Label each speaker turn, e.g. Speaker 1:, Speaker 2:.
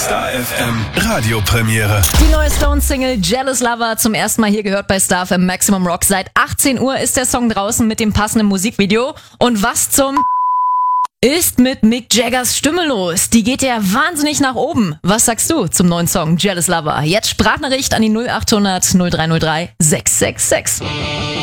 Speaker 1: Star FM Radiopremiere.
Speaker 2: Die neue Stone-Single Jealous Lover zum ersten Mal hier gehört bei Star FM Maximum Rock. Seit 18 Uhr ist der Song draußen mit dem passenden Musikvideo. Und was zum ist mit Mick Jaggers Stimme los? Die geht ja wahnsinnig nach oben. Was sagst du zum neuen Song Jealous Lover? Jetzt Sprachnachricht an die 0800 0303 666.